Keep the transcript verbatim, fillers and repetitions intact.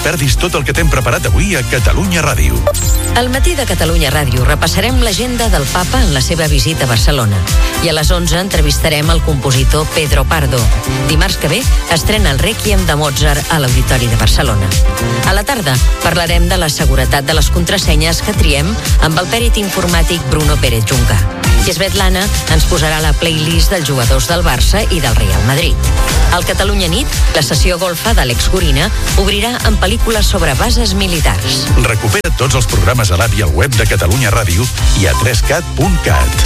perdis tot el que t'hem preparat avui a Catalunya Ràdio. Al matí de Catalunya Ràdio repassarem l'agenda del papa en la seva visita a Barcelona. I a les onze entrevistarem el compositor Pedro Pardo. Dimarts que ve estrena el Rèquiem de Mozart a l'Auditori de Barcelona. A la tarda parlarem de la seguretat de les contrasenyes que triem amb el pèrit informàtic Bruno Pérez Junca. I Svetlana ens posarà la playlist dels jugadors del Barça i del Real Madrid. Al Catalunya Nit, la sessió golfa d'Àlex Gorina obrirà amb pel·lícules sobre bases militars. Recupera tots els programes a l'app i al web de Catalunya Ràdio i a tres cat punt cat.